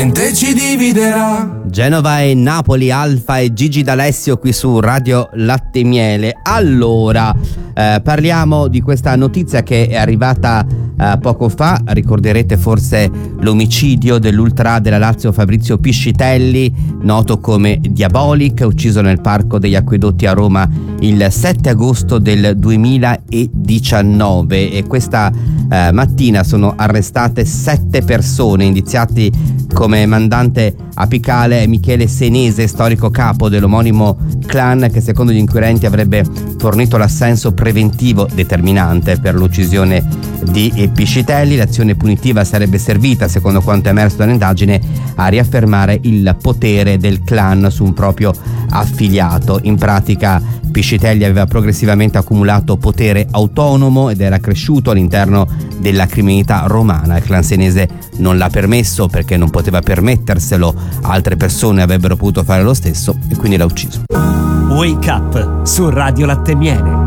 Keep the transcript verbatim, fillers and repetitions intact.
ci dividerà. Genova e Napoli, Alfa e Gigi D'Alessio qui su Radio Latte e Miele. Allora, eh, parliamo di questa notizia che è arrivata eh, poco fa. Ricorderete forse l'omicidio dell'ultra della Lazio Fabrizio Piscitelli, noto come Diabolic, ucciso nel Parco degli Acquedotti a Roma il sette agosto del duemiladiciannove, e questa eh, mattina sono arrestate sette persone indiziati come mandante apicale Michele Senese, storico capo dell'omonimo clan che secondo gli inquirenti avrebbe fornito l'assenso preventivo determinante per l'uccisione di Piscitelli. L'azione punitiva sarebbe servita, secondo quanto emerso dall'indagine, a riaffermare il potere del clan su un proprio affiliato. In pratica Piscitelli aveva progressivamente accumulato potere autonomo ed era cresciuto all'interno della criminalità romana. Il clan senese non l'ha permesso perché non poteva permetterselo, altre persone avrebbero potuto fare lo stesso e quindi l'ha ucciso. Wake Up su Radio Latte e Miele.